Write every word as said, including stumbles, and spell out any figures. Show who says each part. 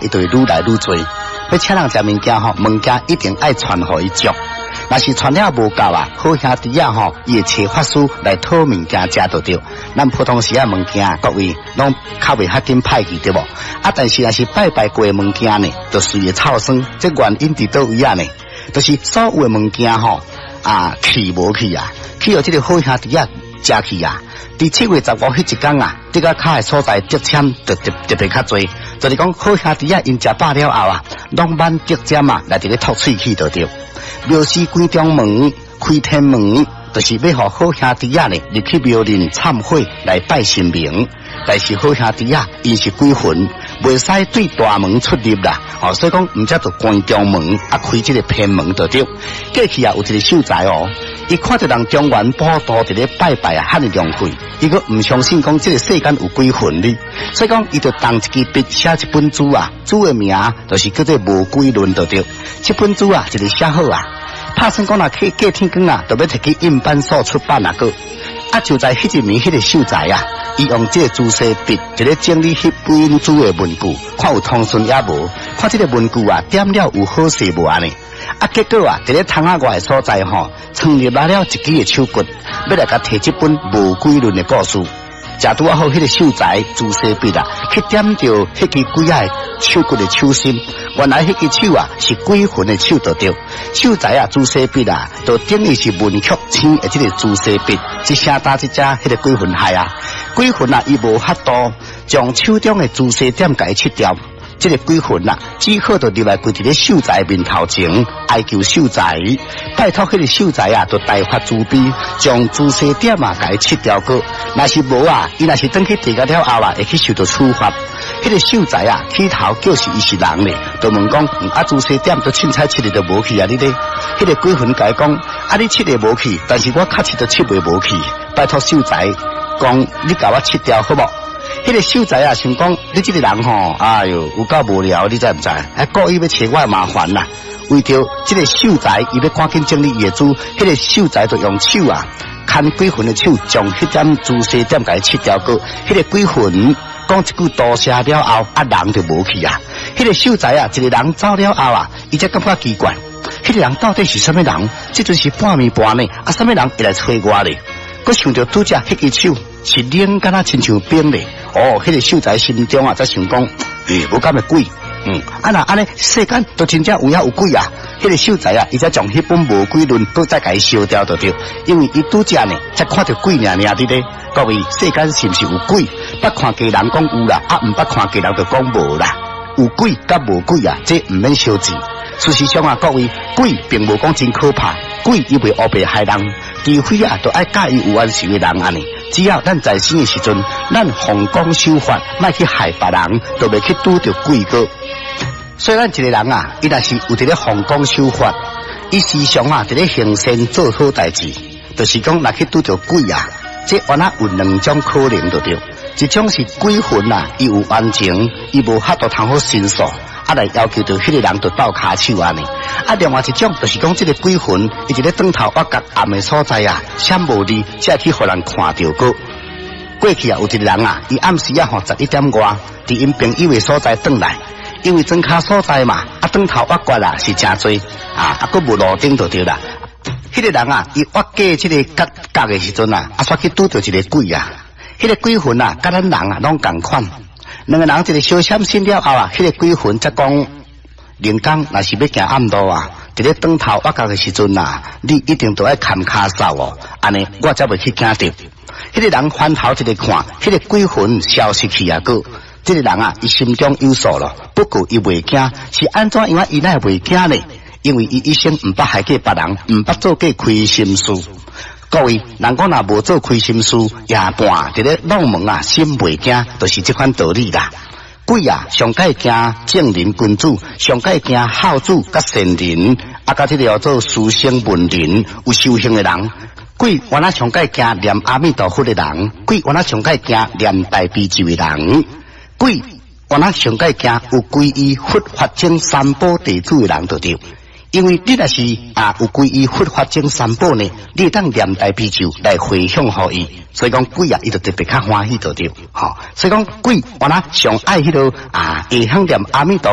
Speaker 1: 伊就会愈来愈多。要请人食物件吼，物件一定爱传互伊足。若是传了无够啊，好兄弟啊吼，伊会找法师来讨物件食就对。咱普通时啊物件，各位拢较袂遐紧歹去对无？啊，但是若是拜拜过的物件呢，就随会臭酸。这原因伫倒位啊呢？就是所有的物件吼啊，去无去啊，去互这个好兄弟啊食去啊。伫七月十五迄一天啊，这个卡的所在得签就特特别较侪。就是讲好兄弟啊，因食饱了后啊，拢慢得尖啊，来伫咧吐喙齿就对。庙司关中门，开天门，就是要互好兄弟啊呢入去庙林忏悔来拜神明。但是好兄弟啊，因是鬼魂，袂使对大门出入啦。哦，所以讲毋则就关中门啊，开这个偏门就对。过去啊，有一个秀才哦。伊看到人中原普渡伫咧拜拜啊，遐尼浪费，伊个唔相信讲这个世间有鬼魂哩，所以讲伊就动一支笔写一本书啊，书的名就是叫做《无鬼论》就对。这本书啊，就是写好啊，拍算讲若去过天光啊，就要摕去印版所出版啊个。啊，就在迄一年，迄个秀才啊，伊用这个朱砂笔伫咧整理迄本书的文句，看有通顺也无，看这个文句啊，点了有好势无安尼。啊，结果啊，伫咧窗仔外的所在吼，创立来了一支的手骨，要来甲摕这本无鬼论的故事。食拄啊好，迄个秀才朱砂笔啊，去点着迄支鬼仔手骨的手心。原来迄支手啊是鬼魂的手就对。秀才啊朱砂笔啊，就等于是文曲星的这个朱砂笔，一声打一只迄个鬼魂害啊。鬼魂啊，伊无法度将手中的朱砂点甲伊切掉。这个鬼魂啊，只好就入来跪伫咧秀才面头前哀求秀才，拜托迄个秀才啊，就大发慈悲，将朱砂点啊，甲伊切掉个。若是无啊，伊若是等去地界了后啊，会去受到处罚。迄个秀才啊，起头叫是伊是人咧，就问讲，嗯啊，朱砂点都凊彩切的就无去啊，你咧？迄个鬼魂甲伊讲，啊，你切的无去，但是我确实都切袂无去，拜托秀才讲，你甲我切掉好无？迄个秀才啊，想讲你这个人吼，哎哟，有够无聊，你知唔知？还故意要找我麻烦啦。为着这个秀才，伊要赶紧整理业主，迄个秀才就用手啊，牵鬼魂的手，将迄点朱砂点甲伊切掉个。迄个鬼魂讲一句多谢了后，啊人就无去啊。迄个秀才啊，一个人走了后啊，伊才感觉奇怪，迄个人到底是什么人？这就是半暝半呢，啊，什么人会来找我咧？佮想着拄只迄支手是冷敢若亲像冰咧。哦，迄、那个秀才心中啊，才想讲，诶，无敢会鬼，嗯，啊那安尼世间都真正有影有鬼啊！迄、那个秀才啊，伊才将迄本无鬼论都再甲伊烧掉就对，因为伊拄只呢，才看到鬼尔尔的咧。各位，世间是毋是有鬼？捌看家人讲有啦，啊，毋捌看家人就讲无啦。有鬼甲无鬼啊，这毋免相治。事实上啊，各位，鬼并无讲真可怕，鬼伊袂黑白害人，除非啊，都爱介意有安时的人安尼。只要咱在生的时阵，咱奉公守法，莫去害别人，就袂去拄着鬼个。虽然一个人啊，伊若是有伫咧奉公守法，伊时常啊伫咧行善做好代志，就是讲若去拄着鬼啊，这原来有两种可能就对。一种是鬼魂啊，伊有冤情，伊无法度通好申诉。啊，来要求到迄个人就倒骹手安尼。啊，另外一种就是讲，这个鬼魂伊伫咧转头挖角暗的所在啊，闪无离，才去互人看到过。过去啊，有一个人啊，伊暗时啊吼十一点外，伫因朋友的所在转来，因为庄卡所在嘛，啊转头挖掘啊是真多啊，啊佫无路顶就对啦。迄、那个人啊，伊挖过这个角角的时阵啊，啊煞去拄到一个鬼啊，迄、那个鬼魂啊，甲咱人啊拢共款。两个人一个小闪身了后啊，迄、那个鬼魂则讲，人工若是要行暗路啊，伫咧转头挖角的时阵啊，你一定都要看骹手哦，安尼我才袂去惊着。迄、那个人翻头一个看，迄、那个鬼魂消失去啊个，这个人啊，伊心中有数咯，不过伊袂惊，是安怎样伊乃袂惊呢？因为伊一生毋捌害过别人，毋捌做过亏心事。各位，人讲若无做亏心事，夜半伫咧弄门啊，心袂惊，就是这款道理啦。鬼啊，上界惊正人君主，上界惊孝子甲善人，啊，甲这个叫做书生文人，有修行的人。鬼原来上界惊念阿弥陀佛的人，鬼原来上界惊念大悲咒的人，鬼原来上界惊有皈依佛法僧三宝弟子的人就对。因为你若是啊有皈依佛法僧三宝呢，你当念大悲咒来回向互伊，所以讲鬼啊，伊就特别较欢喜就对，吼、哦。所以讲鬼原来上爱迄、那个啊，会晓念阿弥陀